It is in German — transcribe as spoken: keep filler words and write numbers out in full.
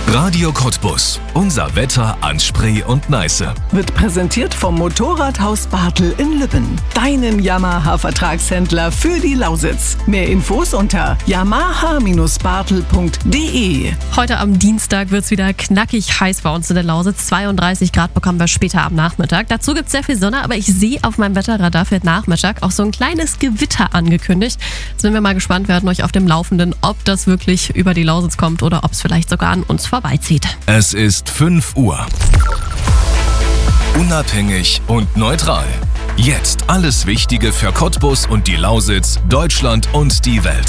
Radio Cottbus. Unser Wetter an Spree und Neiße. Wird präsentiert vom Motorradhaus Bartel in Lübben. Deinem Yamaha-Vertragshändler für die Lausitz. Mehr Infos unter yamaha bartel punkt de. Heute am Dienstag wird es wieder knackig heiß bei uns in der Lausitz. zweiunddreißig Grad bekommen wir später am Nachmittag. Dazu gibt es sehr viel Sonne, aber ich sehe auf meinem Wetterradar für den Nachmittag auch so ein kleines Gewitter angekündigt. Jetzt sind wir mal gespannt, wir halten euch auf dem Laufenden, ob das wirklich über die Lausitz kommt oder ob es vielleicht sogar an uns vorbeizieht. Es ist fünf Uhr. Unabhängig und neutral. Jetzt alles Wichtige für Cottbus und die Lausitz, Deutschland und die Welt.